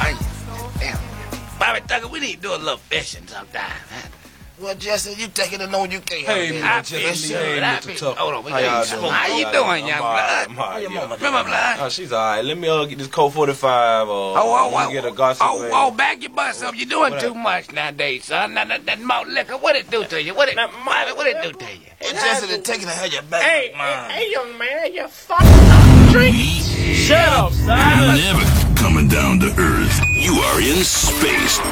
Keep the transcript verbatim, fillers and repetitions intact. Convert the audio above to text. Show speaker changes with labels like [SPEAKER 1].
[SPEAKER 1] Damn. Bobby Tucker, we need to do a little fishing sometime, man. Well, Jesse, you taking it on you can't.
[SPEAKER 2] Hey,
[SPEAKER 1] I
[SPEAKER 2] Jesse,
[SPEAKER 1] fish,
[SPEAKER 2] hey,
[SPEAKER 1] I
[SPEAKER 2] Mister
[SPEAKER 1] fish.
[SPEAKER 2] Tucker.
[SPEAKER 1] Hold on, we
[SPEAKER 2] How
[SPEAKER 1] got
[SPEAKER 2] y'all
[SPEAKER 1] you
[SPEAKER 2] doing?
[SPEAKER 1] some. How you
[SPEAKER 2] I'm
[SPEAKER 1] doing,
[SPEAKER 2] all
[SPEAKER 1] young
[SPEAKER 2] right.
[SPEAKER 1] blood?
[SPEAKER 2] I'm all right, yeah.
[SPEAKER 1] Remember, blood?
[SPEAKER 2] Oh, she's all right. Let me uh, get this Colt forty-five or
[SPEAKER 1] Oh, oh,
[SPEAKER 2] let
[SPEAKER 1] oh,
[SPEAKER 2] me get a gossip.
[SPEAKER 1] oh, oh, back your bus up. You're doing
[SPEAKER 2] What
[SPEAKER 1] too
[SPEAKER 2] up?
[SPEAKER 1] much nowadays, son. That, that, that malt liquor, what it do to you? What it, Bobby, what it do to you?
[SPEAKER 3] Hey, Jesse, they're taking to have your back.
[SPEAKER 4] Hey, hey, hey, young man, you fucking drink. Shut up, son.
[SPEAKER 5] Never coming down to earth. You are in space.